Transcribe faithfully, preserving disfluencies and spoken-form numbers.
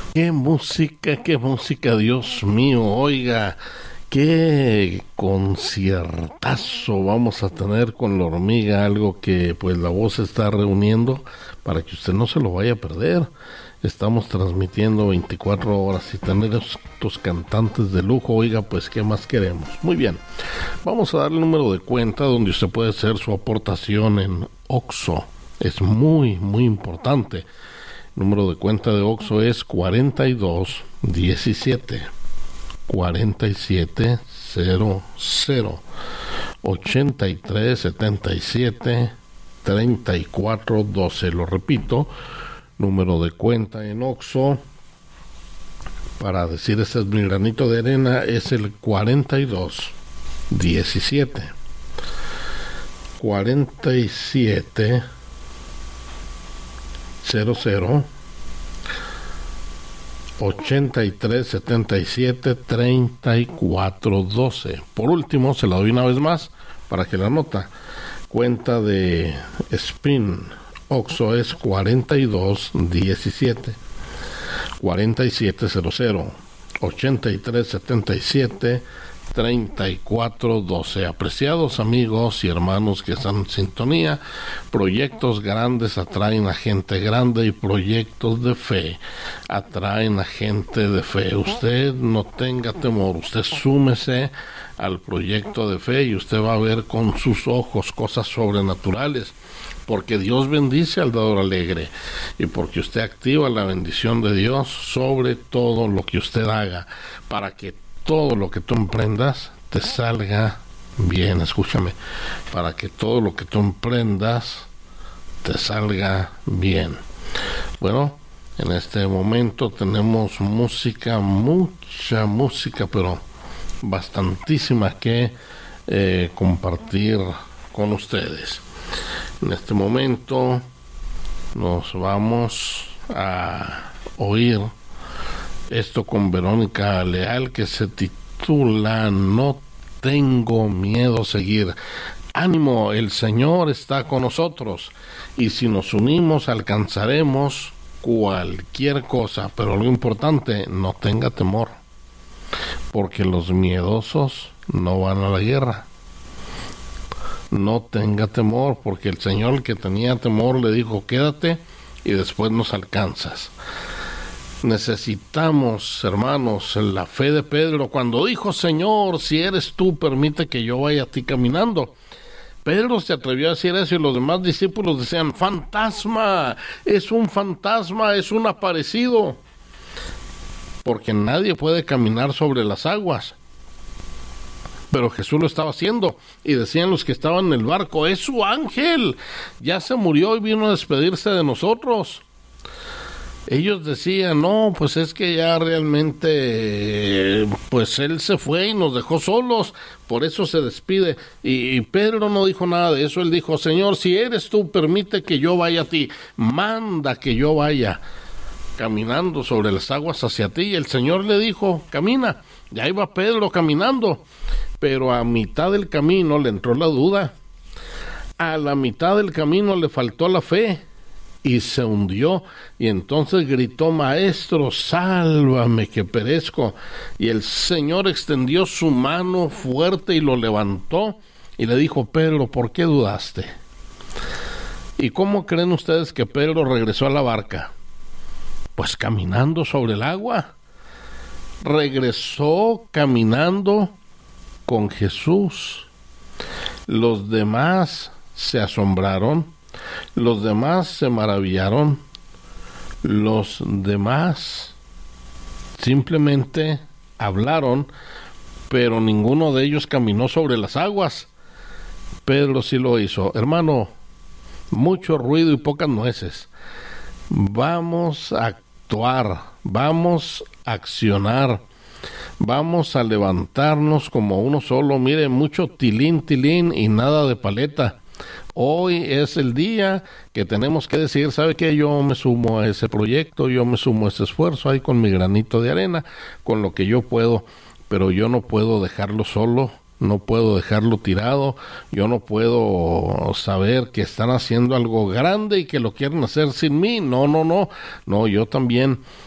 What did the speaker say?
Qué música, qué música, Dios mío, oiga, qué conciertazo vamos a tener con la hormiga, algo que pues la voz está reuniendo para que usted no se lo vaya a perder. Estamos transmitiendo veinticuatro horas y tener estos cantantes de lujo, oiga, pues qué más queremos. Muy bien, vamos a dar el número de cuenta donde usted puede hacer su aportación en Oxxo. Es muy, muy importante. El número de cuenta de Oxxo es cuarenta y dos diecisiete cuarenta y siete cero cero ochenta y tres setenta y siete treinta y cuatro doce. Lo repito, número de cuenta en Oxxo para decir ese es mi granito de arena es el cuarenta y dos diecisiete cuarenta y siete cero cero ochenta y tres setenta y siete treinta y cuatro doce. Por último, se la doy una vez más para que la nota. Cuenta de Spin Oxxo es cuarenta y dos diecisiete cuarenta y siete cero cero ochenta y tres setenta y siete treinta y cuatro doce. Apreciados amigos y hermanos que están en sintonía, proyectos grandes atraen a gente grande y proyectos de fe atraen a gente de fe. Usted no tenga temor, usted súmese al proyecto de fe y usted va a ver con sus ojos cosas sobrenaturales, porque Dios bendice al dador alegre y porque usted activa la bendición de Dios sobre todo lo que usted haga, para que todo lo que tú emprendas te salga bien. Escúchame, para que todo lo que tú emprendas te salga bien. Bueno, en este momento tenemos música, mucha música, pero bastantísima que eh, compartir con ustedes. En este momento nos vamos a oír esto con Verónica Leal, que se titula No tengo miedo a seguir. Ánimo, el Señor está con nosotros y si nos unimos alcanzaremos cualquier cosa, pero lo importante, no tenga temor, porque los miedosos no van a la guerra. No tenga temor, porque el Señor, el que tenía temor, le dijo quédate y después nos alcanzas. Necesitamos, hermanos, la fe de Pedro cuando dijo, Señor, si eres tú, permite que yo vaya a ti caminando. Pedro se atrevió a decir eso y los demás discípulos decían, fantasma, es un fantasma, es un aparecido, porque nadie puede caminar sobre las aguas. Pero Jesús lo estaba haciendo y decían los que estaban en el barco, es su ángel, ya se murió y vino a despedirse de nosotros. Ellos decían, no, pues es que ya realmente, pues él se fue y nos dejó solos, por eso se despide. Y, y Pedro no dijo nada de eso, él dijo, Señor, si eres tú, permite que yo vaya a ti, manda que yo vaya caminando sobre las aguas hacia ti. Y el Señor le dijo, camina, y ahí va Pedro caminando, pero a mitad del camino le entró la duda, a la mitad del camino le faltó la fe, y se hundió, y entonces gritó, Maestro, sálvame que perezco. Y el Señor extendió su mano fuerte y lo levantó, y le dijo, Pedro, ¿por qué dudaste? ¿Y cómo creen ustedes que Pedro regresó a la barca? Pues caminando sobre el agua. Regresó caminando con Jesús. Los demás se asombraron. Los demás se maravillaron, los demás simplemente hablaron, pero ninguno de ellos caminó sobre las aguas. Pedro sí lo hizo. Hermano, mucho ruido y pocas nueces. Vamos a actuar, vamos a accionar, vamos a levantarnos como uno solo. Mire, mucho tilín, tilín y nada de paleta. Hoy es el día que tenemos que decir, ¿sabe qué? Yo me sumo a ese proyecto, yo me sumo a ese esfuerzo ahí con mi granito de arena, con lo que yo puedo, pero yo no puedo dejarlo solo, no puedo dejarlo tirado, yo no puedo saber que están haciendo algo grande y que lo quieren hacer sin mí. No, no, no, no, yo también